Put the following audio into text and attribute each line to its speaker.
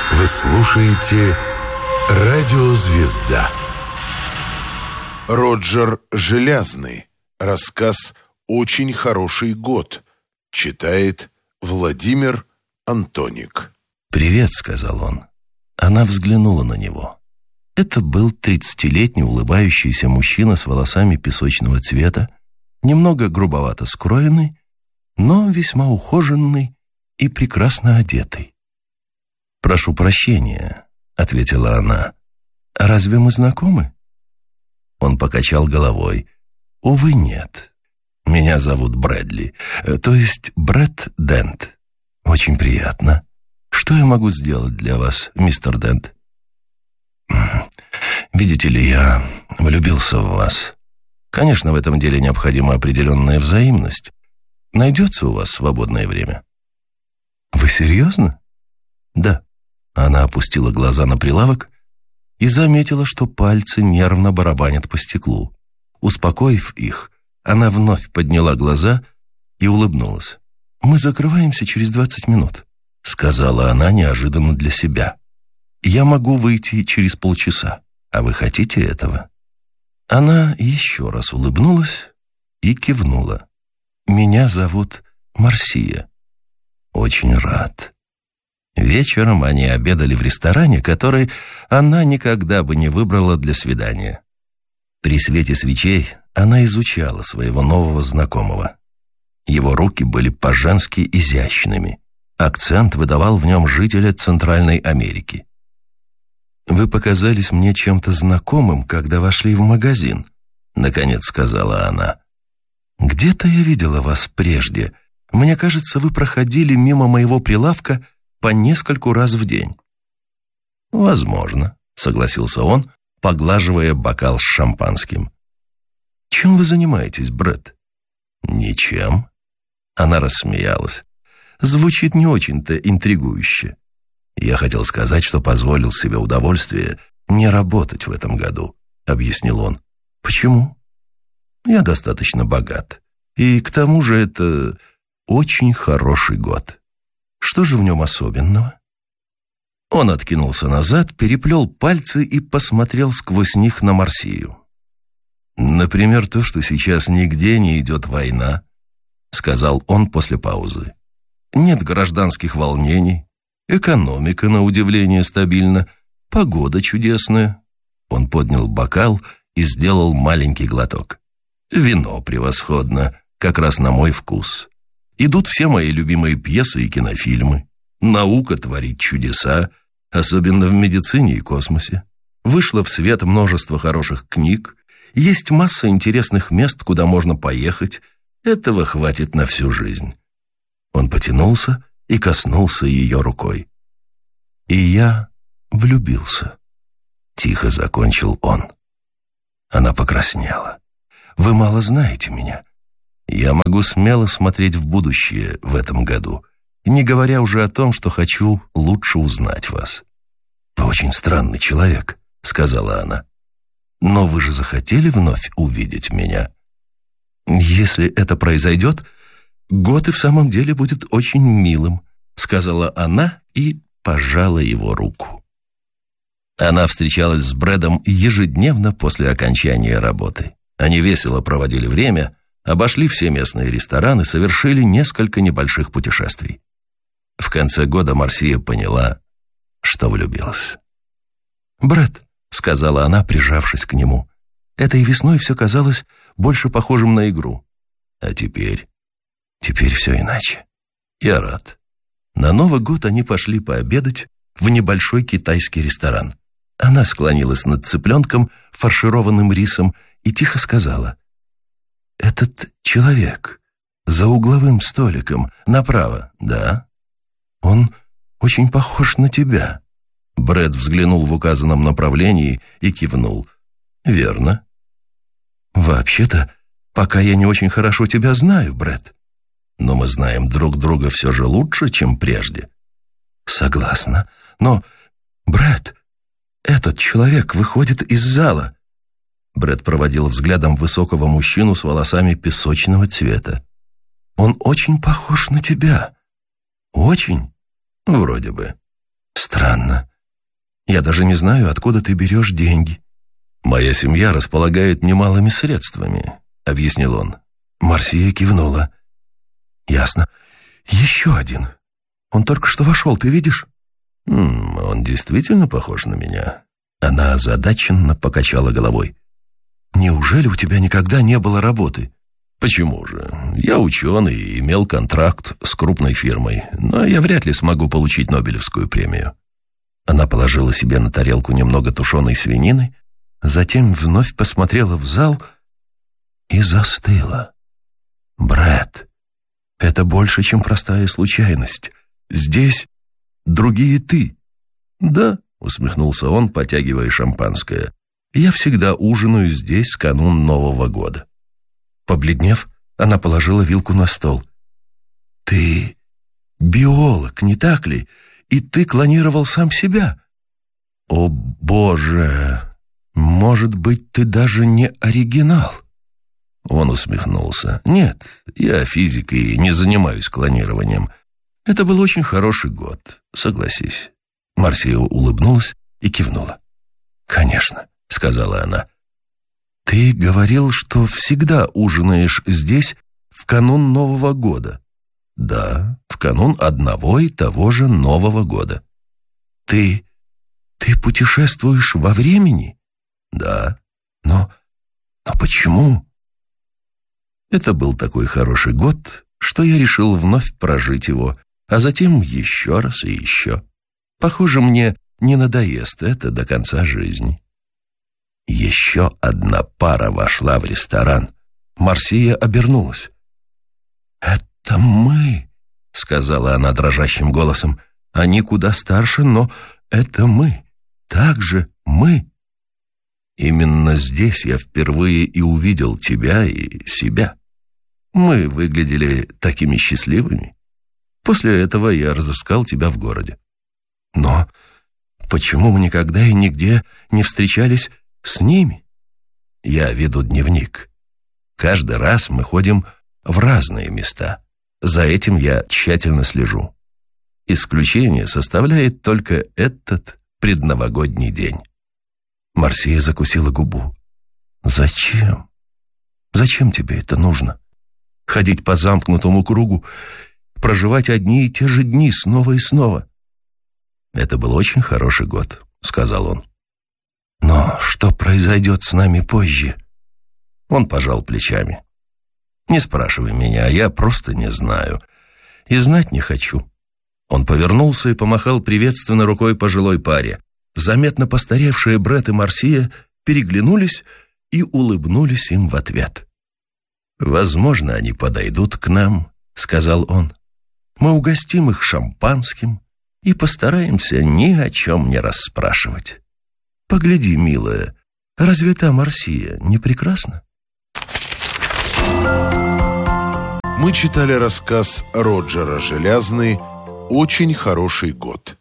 Speaker 1: Вы слушаете «Радиозвезда». Роджер Желязный. Рассказ «Очень хороший год». Читает Владимир Антоник.
Speaker 2: «Привет», — сказал он. Она взглянула на него. Это был 30-летний улыбающийся мужчина с волосами песочного цвета, немного грубовато скроенный, но весьма ухоженный и прекрасно одетый. «Прошу прощения», — ответила она. «Разве мы знакомы?» Он покачал головой. «Увы, нет. Меня зовут Брэдли, то есть Брэд Дент. Очень приятно. Что я могу сделать для вас, мистер Дент?» «Видите ли, я влюбился в вас. Конечно, в этом деле необходима определенная взаимность. Найдется у вас свободное время?» «Вы серьезно?» «Да». Она опустила глаза на прилавок и заметила, что пальцы нервно барабанят по стеклу. Успокоив их, она вновь подняла глаза и улыбнулась. «Мы закрываемся через 20 минут», — сказала она неожиданно для себя. «Я могу выйти через полчаса, а вы хотите этого?» Она еще раз улыбнулась и кивнула. «Меня зовут Марсия». «Очень рад». Вечером они обедали в ресторане, который она никогда бы не выбрала для свидания. При свете свечей она изучала своего нового знакомого. Его руки были по-женски изящными. Акцент выдавал в нем жителя Центральной Америки. «Вы показались мне чем-то знакомым, когда вошли в магазин», — наконец сказала она. «Где-то я видела вас прежде. Мне кажется, вы проходили мимо моего прилавка по нескольку раз в день». «Возможно», — согласился он, поглаживая бокал с шампанским. «Чем вы занимаетесь, Брэд?» «Ничем». Она рассмеялась. «Звучит не очень-то интригующе. Я хотел сказать, что позволил себе удовольствие не работать в этом году», — объяснил он. «Почему?» «Я достаточно богат. И к тому же это очень хороший год». «Что же в нем особенного?» Он откинулся назад, переплел пальцы и посмотрел сквозь них на Марсию. «Например, то, что сейчас нигде не идет война», — сказал он после паузы. «Нет гражданских волнений, экономика, на удивление, стабильна, погода чудесная». Он поднял бокал и сделал маленький глоток. «Вино превосходно, как раз на мой вкус. Идут все мои любимые пьесы и кинофильмы. Наука творит чудеса, особенно в медицине и космосе. Вышло в свет множество хороших книг. Есть масса интересных мест, куда можно поехать. Этого хватит на всю жизнь». Он потянулся и коснулся ее рукой. «И я влюбился», — тихо закончил он. Она покраснела. «Вы мало знаете меня. Я могу смело смотреть в будущее в этом году, не говоря уже о том, что хочу лучше узнать вас». «Вы очень странный человек», — сказала она. «Но вы же захотели вновь увидеть меня?» «Если это произойдет, год и в самом деле будет очень милым», — сказала она и пожала его руку. Она встречалась с Брэдом ежедневно после окончания работы. Они весело проводили время, обошли все местные рестораны, совершили несколько небольших путешествий. В конце года Марсия поняла, что влюбилась. «Брэд», — сказала она, прижавшись к нему, — «этой весной все казалось больше похожим на игру. А теперь все иначе. Я рад». На Новый год они пошли пообедать в небольшой китайский ресторан. Она склонилась над цыпленком, фаршированным рисом, и тихо сказала: «Этот человек за угловым столиком направо, да? Он очень похож на тебя». Брэд взглянул в указанном направлении и кивнул. «Верно». «Вообще-то, пока я не очень хорошо тебя знаю, Брэд. Но мы знаем друг друга все же лучше, чем прежде». «Согласна. Но, Брэд, этот человек выходит из зала». Брэд проводил взглядом высокого мужчину с волосами песочного цвета. «Он очень похож на тебя. Очень?» «Вроде бы». «Странно. Я даже не знаю, откуда ты берешь деньги». «Моя семья располагает немалыми средствами», — объяснил он. Марсия кивнула. «Ясно. Еще один. Он только что вошел, ты видишь?» «Он действительно похож на меня?» Она озадаченно покачала головой. «Неужели у тебя никогда не было работы?» «Почему же? Я ученый и имел контракт с крупной фирмой, но я вряд ли смогу получить Нобелевскую премию». Она положила себе на тарелку немного тушеной свинины, затем вновь посмотрела в зал и застыла. «Брэд, это больше, чем простая случайность. Здесь другие ты». «Да», — усмехнулся он, потягивая шампанское. «Я всегда ужинаю здесь в канун Нового года». Побледнев, она положила вилку на стол. «Ты биолог, не так ли? И ты клонировал сам себя?» «О, Боже! Может быть, ты даже не оригинал?» Он усмехнулся. «Нет, я физик и не занимаюсь клонированием. Это был очень хороший год, согласись». Марсия улыбнулась и кивнула. «Конечно», — сказала она. «Ты говорил, что всегда ужинаешь здесь в канун Нового года». «Да, в канун одного и того же Нового года». «Ты путешествуешь во времени?» «Да». Но почему?» «Это был такой хороший год, что я решил вновь прожить его, а затем еще раз и еще. Похоже, мне не надоест это до конца жизни». Еще одна пара вошла в ресторан. Марсия обернулась. «Это мы», — сказала она дрожащим голосом. «Они куда старше, но это мы. Также мы». «Именно здесь я впервые и увидел тебя и себя. Мы выглядели такими счастливыми. После этого я разыскал тебя в городе». «Но почему мы никогда и нигде не встречались с ними?» «Я веду дневник. Каждый раз мы ходим в разные места. За этим я тщательно слежу. Исключение составляет только этот предновогодний день». Марсия закусила губу. «Зачем? Зачем тебе это нужно? Ходить по замкнутому кругу, проживать одни и те же дни снова и снова?» «Это был очень хороший год», — сказал он. «Но что произойдет с нами позже?» Он пожал плечами. «Не спрашивай меня, я просто не знаю. И знать не хочу». Он повернулся и помахал приветственно рукой пожилой паре. Заметно постаревшие Брэд и Марсия переглянулись и улыбнулись им в ответ. «Возможно, они подойдут к нам», — сказал он. «Мы угостим их шампанским и постараемся ни о чем не расспрашивать. Погляди, милая, разве та Марсия не прекрасна?»
Speaker 1: Мы читали рассказ Роджера Желязный «Очень хороший год».